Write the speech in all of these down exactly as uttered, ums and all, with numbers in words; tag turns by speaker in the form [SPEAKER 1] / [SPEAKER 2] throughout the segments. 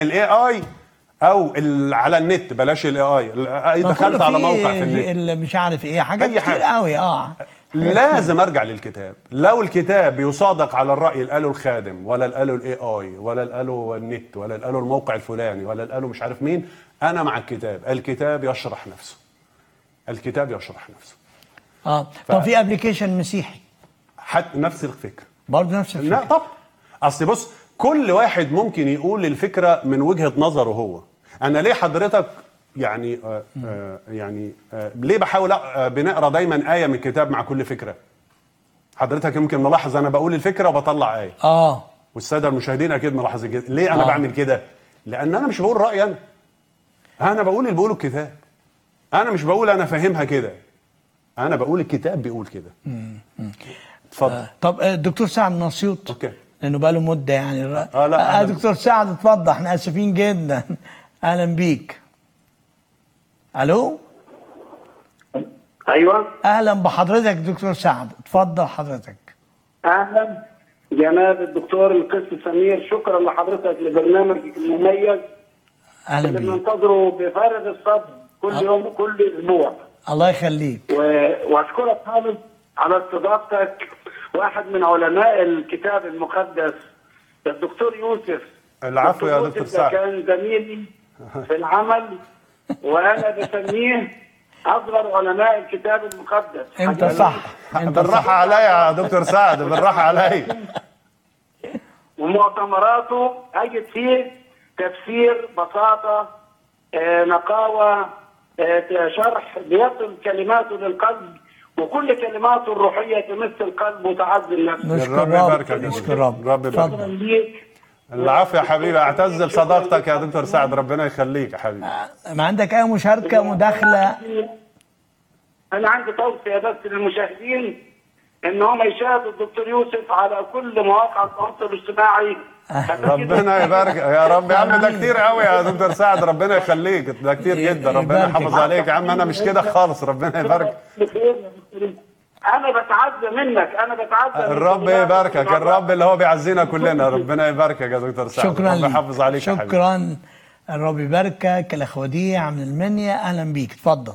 [SPEAKER 1] الاي اي او ال- على النت، بلاش الاي اي، دخلت على موقع في النت
[SPEAKER 2] اللي مش عارف ايه حاجات
[SPEAKER 1] أي
[SPEAKER 2] كتير
[SPEAKER 1] حاجة.
[SPEAKER 2] قوي. اه
[SPEAKER 1] لازم ارجع للكتاب. لو الكتاب بيصادق على الراي اللي قاله الخادم، ولا اللي قاله الاي اي، ولا اللي قاله النت، ولا اللي قاله الموقع الفلاني، ولا اللي قاله مش عارف مين، انا مع الكتاب. الكتاب يشرح نفسه، الكتاب يشرح نفسه.
[SPEAKER 2] اه طب في ابلكيشن مسيحي
[SPEAKER 1] حتى نفس الفكره.
[SPEAKER 2] برضه نفس
[SPEAKER 1] لا
[SPEAKER 2] الفكره؟
[SPEAKER 1] طب اصل بص، كل واحد ممكن يقول الفكره من وجهه نظره هو. انا ليه حضرتك يعني آه آه يعني آه ليه بحاول آه بنقرا دايما ايه من الكتاب مع كل فكره؟ حضرتك يمكن ملاحظ انا بقول الفكره وبطلع ايه،
[SPEAKER 2] اه
[SPEAKER 1] والساده المشاهدين اكيد ملاحظين كده. ليه انا
[SPEAKER 2] آه.
[SPEAKER 1] بعمل كده؟ لان انا مش بقول رايي انا انا بقول اللي بيقوله الكتاب. انا مش بقول انا فاهمها كده، انا بقول الكتاب بيقول كده. اتفضل.
[SPEAKER 2] آه. طب آه، الدكتور سعد نصيوط،
[SPEAKER 1] اوكي.
[SPEAKER 2] لانه بقى له مده يعني.
[SPEAKER 1] آه، لا،
[SPEAKER 2] آه
[SPEAKER 1] أهلاً.
[SPEAKER 2] دكتور سعد اتفضل، احنا اسفين جدا. اهلا بيك. الو،
[SPEAKER 3] ايوه،
[SPEAKER 2] اهلا بحضرتك دكتور سعد، اتفضل حضرتك.
[SPEAKER 3] اهلا جناب الدكتور القس سمير، شكرا لحضرتك لبرنامجك المميز
[SPEAKER 2] اهلا
[SPEAKER 3] اللي
[SPEAKER 2] بيك.
[SPEAKER 3] بننتظره بفارغ الصبر كل
[SPEAKER 2] أه.
[SPEAKER 3] يوم كل اسبوع.
[SPEAKER 2] الله يخليك.
[SPEAKER 3] و- واشكرك خالص على استضافتك واحد من علماء الكتاب المقدس الدكتور يوسف.
[SPEAKER 1] العفو يا
[SPEAKER 3] دكتور
[SPEAKER 1] دكتور
[SPEAKER 3] يوسف ده
[SPEAKER 1] سعد.
[SPEAKER 3] كان زميلي في العمل، وانا بسميه اصغر علماء الكتاب المقدس.
[SPEAKER 2] انت
[SPEAKER 3] حقيقي.
[SPEAKER 2] صح، انت
[SPEAKER 1] بالراحه
[SPEAKER 2] صح.
[SPEAKER 1] عليا يا دكتور سعد، بالراحه عليا.
[SPEAKER 3] ومؤتمراته أجد فيه تفسير، بساطة، آه، نقاوة، آه، شرح بيصل كلماته للقلب، وكل كلماته الروحية تمس القلب وتعزي النفس.
[SPEAKER 2] نشكر
[SPEAKER 1] رب
[SPEAKER 2] رب،
[SPEAKER 1] يباركك يا
[SPEAKER 2] نشكر
[SPEAKER 1] دكتور.
[SPEAKER 2] رب.
[SPEAKER 1] رب يباركك.
[SPEAKER 3] شكرا
[SPEAKER 2] اتفضل.
[SPEAKER 3] ليك.
[SPEAKER 1] العفو يا حبيبي، اعتز بصداقتك يا دكتور سعد، ربنا يخليك يا حبيبي.
[SPEAKER 2] ما عندك اي مشاركه مداخله؟
[SPEAKER 3] أنا عندي توصية بس للمشاهدين إن هم يشاهدوا الدكتور يوسف على كل مواقع التواصل الاجتماعي.
[SPEAKER 1] ربنا يبارك يا رب يا عم، ده كتير قوي يا دكتور سعد، ربنا يخليك، ده كتير جدا، ربنا
[SPEAKER 2] يباركك.
[SPEAKER 1] يحافظ عليك يا عم. انا مش كده خالص، ربنا يبارك.
[SPEAKER 3] أنا بتعزى منك، أنا بتعزى من
[SPEAKER 1] الرب
[SPEAKER 3] كلماتك.
[SPEAKER 1] يباركك، الرب اللي هو بيعزينا كلنا، ربنا يباركك يا دكتور سعد.
[SPEAKER 2] شكرا
[SPEAKER 1] ربنا يحافظ عليك يا حبيبي.
[SPEAKER 2] شكرا. الرب يباركك. الاخ وديع من المنيا، اهلا بيك، اتفضل.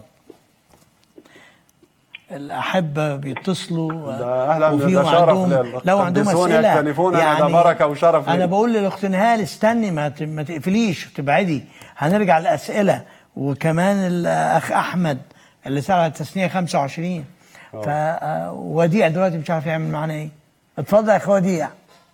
[SPEAKER 2] الاحبه بيتصلوا
[SPEAKER 1] ده أهلاً،
[SPEAKER 2] وفيهم
[SPEAKER 1] ده شرف
[SPEAKER 2] عندهم
[SPEAKER 1] لله.
[SPEAKER 2] لو عندهم
[SPEAKER 1] قدسوني
[SPEAKER 2] اسئله
[SPEAKER 1] يكتنفوننا، ده بركة وشرف
[SPEAKER 2] انا
[SPEAKER 1] لي.
[SPEAKER 2] بقول للاخت نهال استني، ما ت- ما تقفليش وتبعدي، هنرجع للاسئله. وكمان الاخ احمد اللي سال على التثنيه خمسة وعشرين، ف آه، وديع دلوقتي مش عارف يعمل معانا ايه. اتفضل يا اخ وديع.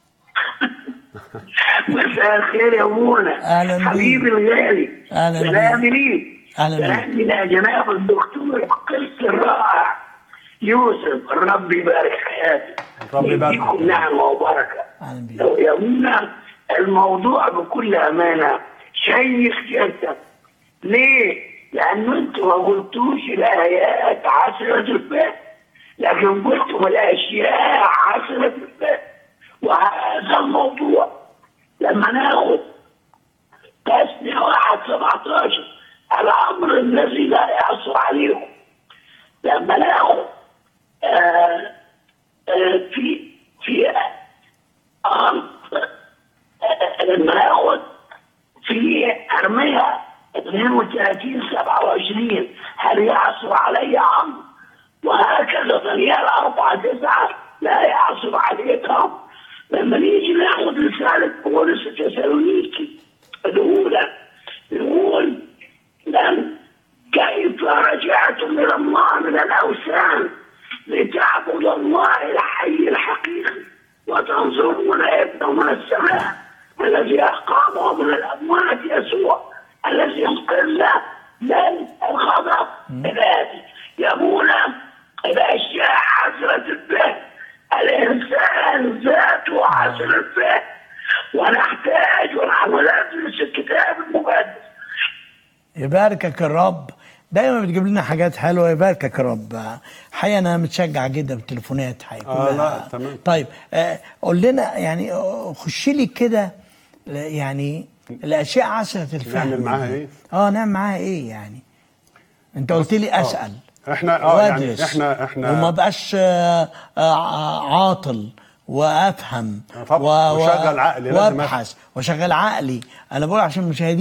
[SPEAKER 4] مساء الخير يا منى.
[SPEAKER 2] أهلاً بيك.
[SPEAKER 4] حبيبي الغالي.
[SPEAKER 2] أهلاً بيك.
[SPEAKER 4] سلامي ليك.
[SPEAKER 2] أهلاً بيك.
[SPEAKER 4] سلامي يا جناب الدكتور القس الرائع يوسف، الرب يبارك حياتك.
[SPEAKER 1] الرب يبارك.
[SPEAKER 4] يديكم نعمه وبركه.
[SPEAKER 2] أهلاً بيك.
[SPEAKER 4] لو يا منى الموضوع بكل امانه شيق جدا. ليه؟ لانه انتوا ما قلتوش الايات عشرة الفهم، لكن قلتم الاشياء عشرة الفهم. وهذا الموضوع لما ناخد تسنية واحد سبعتاشر الأمر الذي لا يعصر عليكم، لما ناخد آه آه في في آه آه لما ناخد في أرمية اثنين وثلاثين سبعة وعشرين هل يعصر علي أمر، وهكذا دانيال أربعة تسعة لا يعصر عليكم. لما نيجي ناخد رسالة بولس التسالونيكي الأولى نقول لم كيف رجعتم إلى الله من الأوثان لتعبدوا الله الحي الحقيقي وتنظرون ابنه من السماء الذي أقامه من الأموات يسوع الذي ينقذ من الغضب الآتي. يقول الأشياء حسرة الفهم، الإنسان ذاته عصر الفهم، ونحتاج ونحن ندرس الكتاب المقدس.
[SPEAKER 2] يباركك الرب، دايما بتجيب لنا حاجات حلوه. يباركك الرب. حقيقه انا متشجع جدا بالتليفونات حقيقة
[SPEAKER 1] آه
[SPEAKER 2] كلها.
[SPEAKER 1] لا تمام.
[SPEAKER 2] طيب آه قول لنا يعني، آه، خش لي كده يعني الاشياء عشرة الفهم
[SPEAKER 1] نعمل معاها إيه؟
[SPEAKER 2] اه نعمل معاها ايه يعني؟ انت قلت لي اسال
[SPEAKER 1] احنا اه يعني
[SPEAKER 2] وادرس
[SPEAKER 1] احنا احنا
[SPEAKER 2] وما بقاش آه، آه، عاطل وافهم
[SPEAKER 1] طبعاً. وشغل عقلي، لازم
[SPEAKER 2] وابحث وشغل عقلي. انا بقول عشان المشاهدين